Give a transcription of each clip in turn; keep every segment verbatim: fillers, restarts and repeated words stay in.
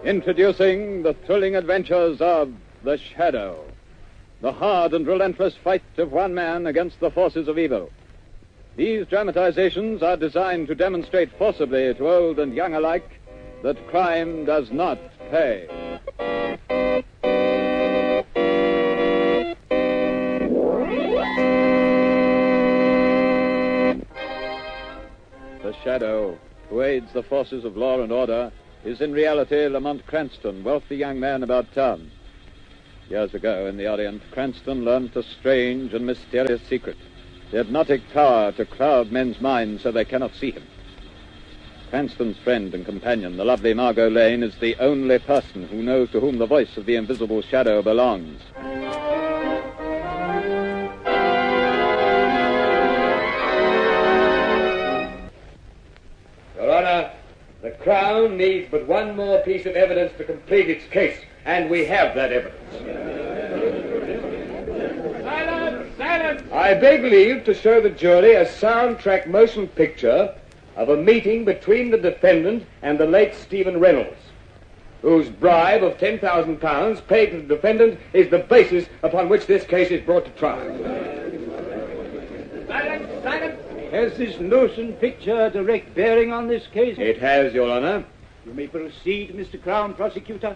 Introducing the thrilling adventures of The Shadow, the hard and relentless fight of one man against the forces of evil. These dramatizations are designed to demonstrate forcibly to old and young alike that crime does not pay. The Shadow, who aids the forces of law and order, is in reality Lamont Cranston, wealthy young man about town. Years ago in the Orient, Cranston learnt a strange and mysterious secret, the hypnotic power to cloud men's minds so they cannot see him. Cranston's friend and companion, the lovely Margot Lane, is the only person who knows to whom the voice of the invisible Shadow belongs. Your Honor, the Crown needs but one more piece of evidence to complete its case, and we have that evidence. Silence! Silence! I beg leave to show the jury a soundtrack motion picture of a meeting between the defendant and the late Stephen Reynolds, whose bribe of ten thousand pounds paid to the defendant is the basis upon which this case is brought to trial. Silence! Silence! Has this motion picture a direct bearing on this case? It has, Your Honor. You may proceed, Mister Crown Prosecutor.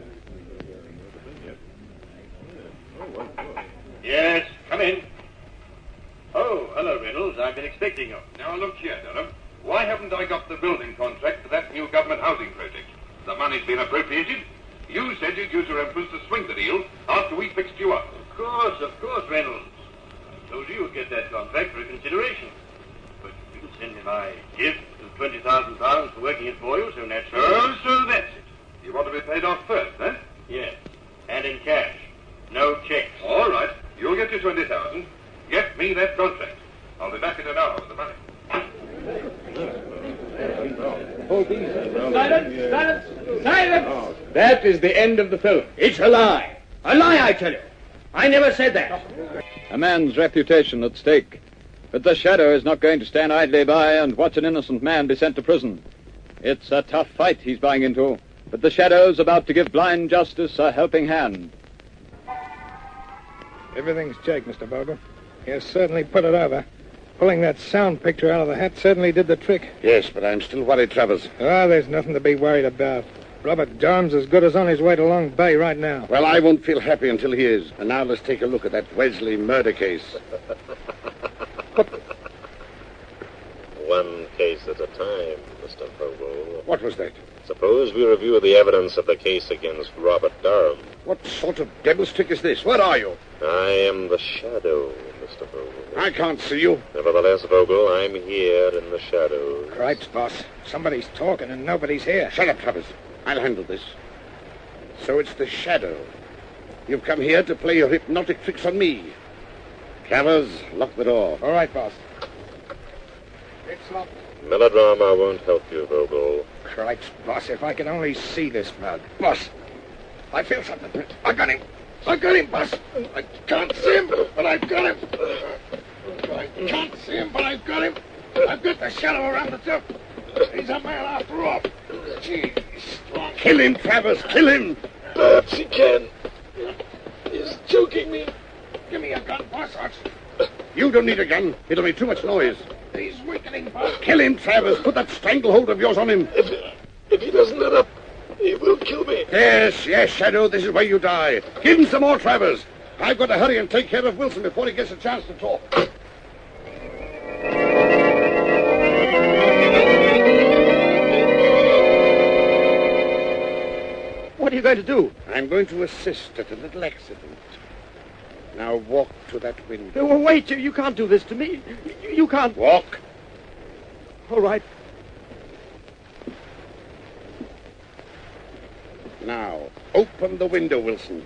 Yes, come in. Oh, hello, Reynolds. I've been expecting you. Now, look here, Durham. Why haven't I got the building contract for that new government housing project? The money's been appropriated. You said you'd use your influence to swing the deal after we fixed you up. Of course, of course, Reynolds. I told you you'd get that contract for a consideration. But you send me my gift of twenty thousand pounds for working it for you, so naturally... Oh, so that's it. You want to be paid off first, then? Yes, and in cash. No checks. All right. You'll get your twenty thousand. Get me that contract. I'll be back in an hour with the money. Silence! Silence! Silence! That is the end of the film. It's a lie. A lie, I tell you. I never said that. A man's reputation at stake. But the Shadow is not going to stand idly by and watch an innocent man be sent to prison. It's a tough fight he's buying into, but the Shadow's about to give blind justice a helping hand. Everything's checked, Mister Vogel. He has certainly put it over. Pulling that sound picture out of the hat certainly did the trick. Yes, but I'm still worried, Travers. Ah, there's nothing to be worried about. Robert Durham's as good as on his way to Long Bay right now. Well, I won't feel happy until he is. And now let's take a look at that Wesley murder case. One case at a time, Mister Vogel. What was that? Suppose we review the evidence of the case against Robert Durham. What sort of devil's trick is this? Where are you? I am the Shadow, Mister Vogel. I can't see you. Nevertheless, Vogel, I'm here in the shadows. Cripes, boss. Somebody's talking and nobody's here. Shut up, Travers. I'll handle this. So it's the Shadow. You've come here to play your hypnotic tricks on me. Travers, lock the door. All right, boss. It's locked. Melodrama won't help you, Vogel. Cripes, boss, if I could only see this bug. Boss, I feel something. I got him. I got him, boss. I can't see him, but I've got him. I can't see him, but I've got him. I've got the Shadow around the tip. He's a man after all. Gee, he's strong. Kill him, Travers, kill him. Perhaps he can. He's choking me. Give me a gun, boss. You don't need a gun. It'll make too much noise. He's weakening, boss. Kill him, Travers. Put that stranglehold of yours on him. If, if he doesn't let up, he will kill me. Yes, yes, Shadow, this is where you die. Give him some more, Travers. I've got to hurry and take care of Wilson before he gets a chance to talk. What are you going to do? I'm going to assist at a little accident. Now walk to that window. Oh, wait, you, you can't do this to me. You, you can't. Walk. All right. Now, open the window, Wilson.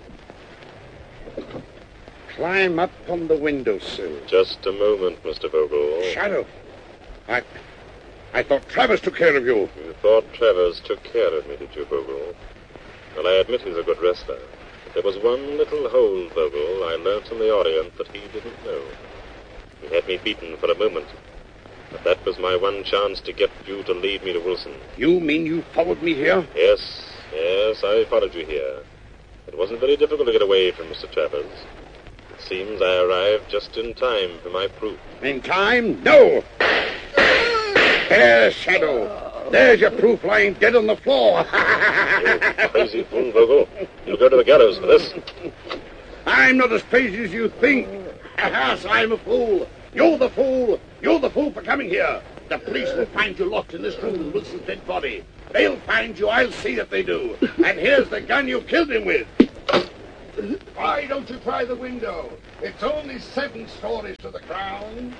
Climb up on the windowsill. Just a moment, Mister Vogel. Shadow. I... I thought Travers took care of you. You thought Travers took care of me, did you, Vogel? Well, I admit he's a good wrestler. But there was one little hold, Vogel, I learnt in the Orient that he didn't know. He had me beaten for a moment. But that was my one chance to get you to lead me to Wilson. You mean you followed me here? Yes, yes. Yes, I followed you here. It wasn't very difficult to get away from Mister Travers. It seems I arrived just in time for my proof. In time? No! There's Shadow. There's your proof lying dead on the floor. You crazy fool, Vogel. You'll go to the gallows for this. I'm not as crazy as you think. Yes, I'm a fool. You're the fool. You're the fool for coming here. The police will find you locked in this room with Wilson's dead body. They'll find you. I'll see that they do. And here's the gun you killed him with. Why don't you try the window? It's only seven stories to the ground.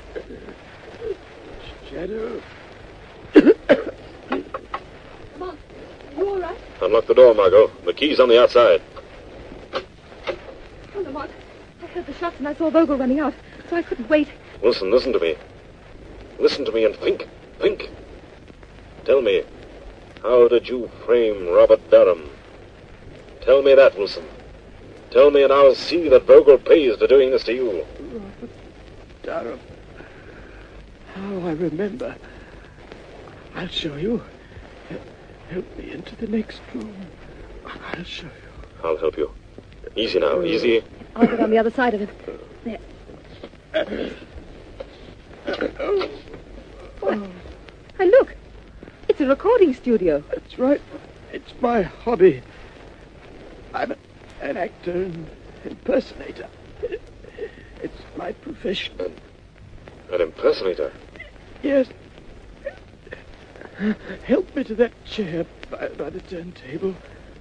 Shadow. Mark, you all right? Unlock the door, Margot. The key's on the outside. Oh, no, Mark. I heard the shots and I saw Vogel running out, so I couldn't wait. Wilson, listen to me. Listen to me and think. Think. Tell me, how did you frame Robert Durham? Tell me that, Wilson. Tell me and I'll see that Vogel pays for doing this to you. Robert Durham. How I remember. I'll show you. Help me into the next room. I'll show you. I'll help you. Easy now, easy. I'll get on the other side of it. There. What? And look, it's a recording studio. That's right. It's my hobby. I'm an actor and impersonator. It's my profession. An, an impersonator? Yes. Help me to that chair by, by the turntable.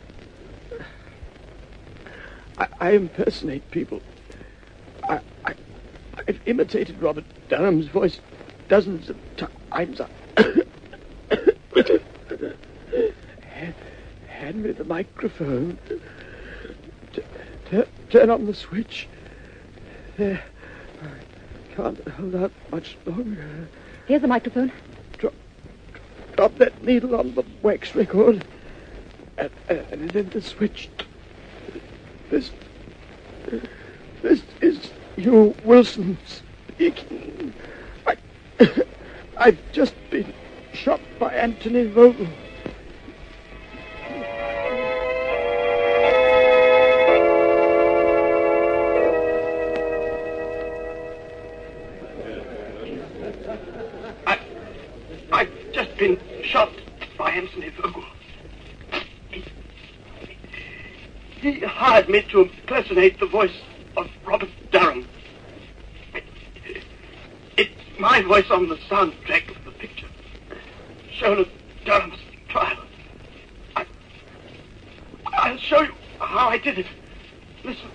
I, I impersonate people. I, I, I've imitated Robert Durham's voice dozens of times. Quickly. Hand, hand me the microphone. T- t- turn on the switch. There. I can't hold out much longer. Here's the microphone. Drop, drop that needle on the wax record. And, and then the switch. This... This is Hugh Wilson speaking. I... I've just been shot by Anthony Vogel. I... I've just been shot by Anthony Vogel. He, he hired me to impersonate the voice of Robert Durham. It's my voice on the soundtrack of the picture shown at Durham's trial. I, I'll show you how I did it. Listen.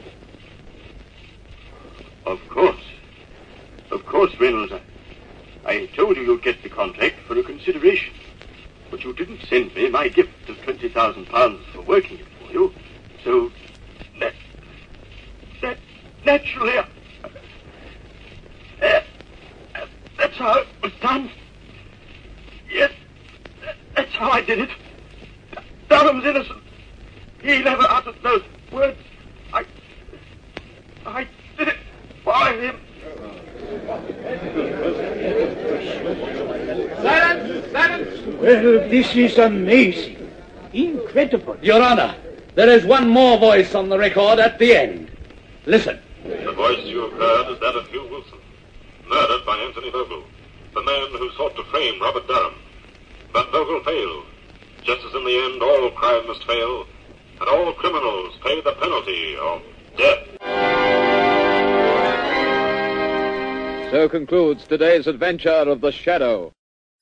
Of course. Of course, Reynolds. I, I told you you'd get the contract for a consideration. But you didn't send me my gift of twenty thousand pounds for working it for you. So, that... That... Naturally... Uh, uh, that's how it was done. Yes, that's how I did it. Durham's innocent. He never uttered those words. I... I did it for him. Silence! Silence! Well, this is amazing. Incredible. Your Honor, there is one more voice on the record at the end. Listen. The voice you have heard is that of Hugh Wilson, murdered by Anthony Vogel, the man who sought to frame Robert Durham. But Vogel failed, just as in the end all crime must fail, and all criminals pay the penalty of death. So concludes today's adventure of the Shadow.